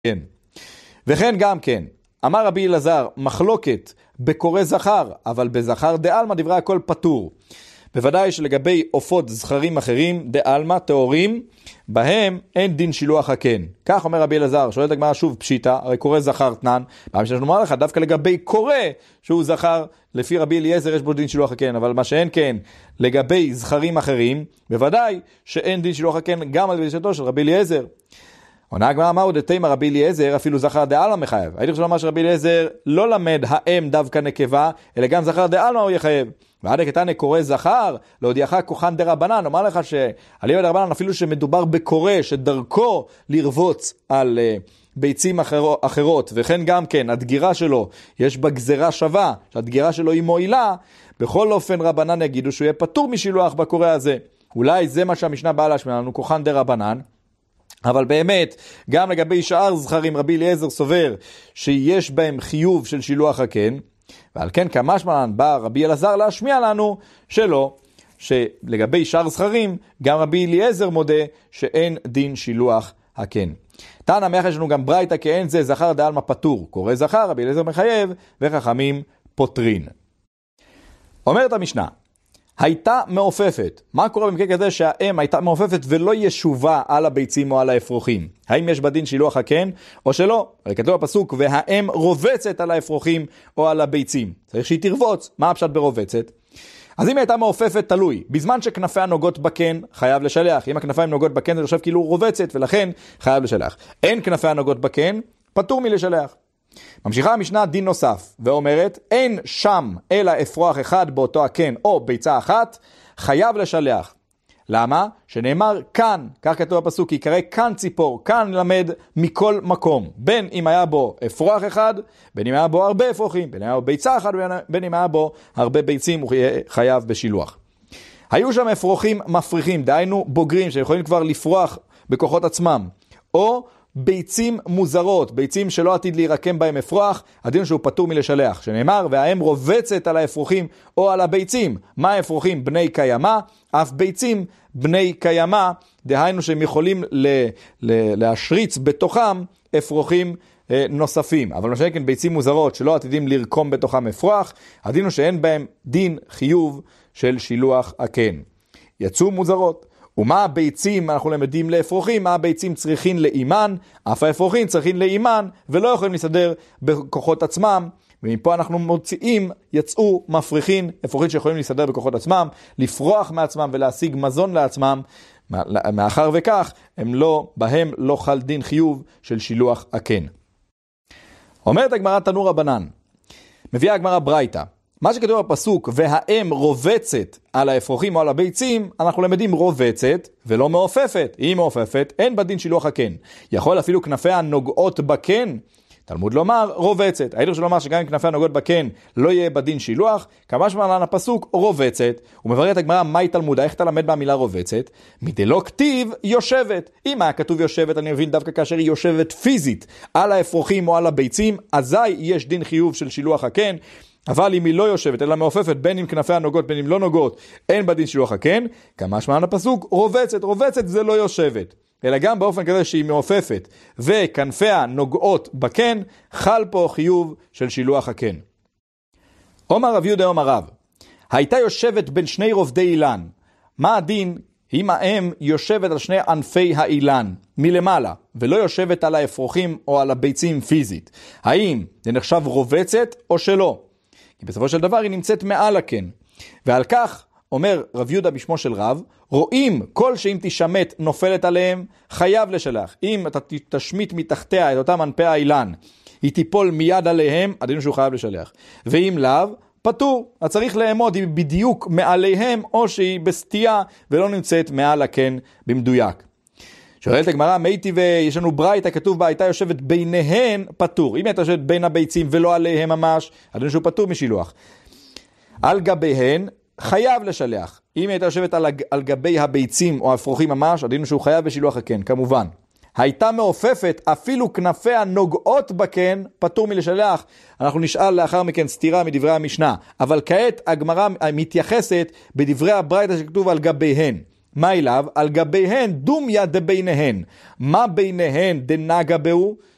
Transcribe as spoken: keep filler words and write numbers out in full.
כן. וכן גם כן, אמר רבי אלעזר, מחלוקת בקורא זכר, אבל בזכר דעלמא דברי הכל פטור. בוודאי שלגבי עופות זכרים אחרים, דעלמא, טהורים, בהם אין דין שילוח הקן. כך אומר רבי אלעזר, שואלת הגמרא שוב פשיטה, הרי קורא זכר תנן, פעם שאני אומר לך, דווקא לגבי קורא שהוא זכר, לפי רבי אליעזר יש בו דין שילוח הקן, אבל מה שאין כן, לגבי זכרים אחרים, בוודאי שאין דין שילוח הקן גם על דרישתו של רבי אליעזר. עונה הגמרא, מהו דתימה רבי אליעזר, אפילו זכר דעלמא מחייב. הייתי חושב לומר שרבי אליעזר לא למד האם דווקא נקבה, אלא גם זכר דעלמא הוא יחייב. ועד הקטן קורא זכר, להודיעך כוחן דרבנן, אומר לך שעליו דרבנן אפילו שמדובר בקורא, שדרכו לרבוץ על uh, ביצים אחר, אחרות, וכן גם כן, הדגירה שלו, יש בה גזרה שווה, שהדגירה שלו היא מועילה, בכל אופן רבנן יגידו שהוא יהיה פטור משילוח בקורא הזה. אולי זה מה שהמשנה באה להשמיע לנו, כוחן דרבנן, אבל באמת, גם לגבי שאר זכרים, רבי אליעזר סובר שיש בהם חיוב של שילוח הקן, ועל כן כמשמען בא רבי אלעזר להשמיע לנו שלא, שלגבי שאר זכרים, גם רבי אליעזר מודה שאין דין שילוח הקן. תנא מאח יש לנו גם ברייתא כאין זה זכר דעלמא פטור, קורא זכר, רבי אליעזר מחייב, וחכמים פוטרין. אומרת המשנה, הייתה מעופפת. מה קורה במקרה כזה שהאם הייתה מעופפת ולא ישובה על הביצים או על האפרוחים? האם יש בדין שילוח הקן או שלא? הרי כתוב הפסוק, והאם רובצת על האפרוחים או על הביצים. צריך שהיא תרבוץ. מה הפשט ברובצת? אז אם הייתה מעופפת, תלוי. בזמן שכנפיה נוגעות בקן, חייב לשלח. אם הכנפיים נוגעות בקן, זה חושב כאילו רובצת, ולכן חייב לשלח. אין כנפיה נוגעות בקן, פטור מלשלח. ממשיכה המשנה דין נוסף, ואומרת, אין שם אלא אפרוח אחד באותו הקן או ביצה אחת, חייב לשלח. למה? שנאמר כאן, כך כתוב הפסוק, יקרא כאן ציפור, כאן למד מכל מקום. בין אם היה בו אפרוח אחד, בין אם היה בו הרבה אפרוחים, בין אם היה בו ביצה אחת, בין אם היה בו הרבה ביצים, הוא חייב בשילוח. היו שם אפרוחים מפריחים, דהיינו בוגרים שיכולים כבר לפרוח בכוחות עצמם, או ביצים מוזרות, ביצים שלא עתיד להירקם בהם אפרוח, הדין שהוא פטור מלשלח, שנאמר, והאם רובצת על האפרוחים או על הביצים. מה האפרוחים? בני קיימה, אף ביצים בני קיימה, דהיינו שהם יכולים ל- ל- להשריץ בתוכם אפרוחים אה, נוספים. אבל משנה כן ביצים מוזרות שלא עתידים לרקום בתוכם אפרוח, הדין הוא שאין בהם דין חיוב של שילוח הקן. יצאו מוזרות. ומה הביצים, אנחנו למדים לאפרוחים, מה הביצים צריכים לאימן, אף האפרוחים צריכים לאימן, ולא יכולים להסתדר בכוחות עצמם, ומפה אנחנו מוציאים, יצאו מפריחים, אפרוחים שיכולים להסתדר בכוחות עצמם, לפרוח מעצמם ולהשיג מזון לעצמם, מאחר וכך, הם לא, בהם לא חל דין חיוב של שילוח הקן. אומרת הגמרא תנו רבנן, מביאה הגמרא ברייתא, מה שכתוב בפסוק, והאם רובצת על האפרוחים או על הביצים, אנחנו למדים רובצת ולא מעופפת. היא מעופפת, אין בדין שילוח הקן. יכול אפילו כנפיה נוגעות בקן, תלמוד לומר רובצת. הייתי חושב לומר שגם אם כנפיה נוגעות בקן לא יהיה בדין שילוח, כמשמע לן הפסוק רובצת. הוא מברר את הגמרא, מהי תלמודה? איך תלמד מהמילה רובצת? מדלא כתיב יושבת. אם היה כתוב יושבת, אני מבין דווקא כאשר היא יושבת פיזית על האפרוחים או על הביצים, אזי יש דין חיוב של שילוח הקן. אבל אם היא לא יושבת, אלא מעופפת, בין אם כנפיה נוגעות, בין אם לא נוגעות, אין בדין שילוח הקן, כמשמע לן הפסוק רובצת. רובצת זה לא יושבת, אלא גם באופן כזה שהיא מעופפת, וכנפיה נוגעות בקן, חל פה חיוב של שילוח הקן. אומר רב יהודה אומר רב, הייתה יושבת בין שני רובדי אילן. מה הדין? אם האם יושבת על שני ענפי האילן מלמעלה, ולא יושבת על האפרוחים או על הביצים פיזית. האם זה נחשב רובצת או שלא? כי בסופו של דבר היא נמצאת מעל הקן. ועל כך אומר רב יהודה בשמו של רב, רואים כל שאם תשמט נופלת עליהם, חייב לשלח. אם אתה תשמיט מתחתיה את אותם ענפי האילן, היא תיפול מיד עליהם, הדין שהוא חייב לשלח. ואם לאו, פטור. אז צריך לעמוד היא בדיוק מעליהם, או שהיא בסטייה ולא נמצאת מעל הקן במדויק. שואלת הגמרא, מייתי ויש לנו ברייתא, כתוב בה, הייתה יושבת ביניהן פטור. אם הייתה יושבת בין הביצים ולא עליהם ממש, הדין שהוא פטור משילוח. על גביהן חייב לשלח. אם הייתה יושבת על, על גבי הביצים או האפרוחים ממש, הדין שהוא חייב בשילוח הקן, כמובן. הייתה מעופפת, אפילו כנפיה נוגעות בקן, פטור מלשלח. אנחנו נשאל לאחר מכן סתירה מדברי המשנה. אבל כעת הגמרא מתייחסת בדברי הברייתא שכתוב על גביהן. מה אליו? על גביהן דומיה דביניהן. מה ביניהן דנגה בהו?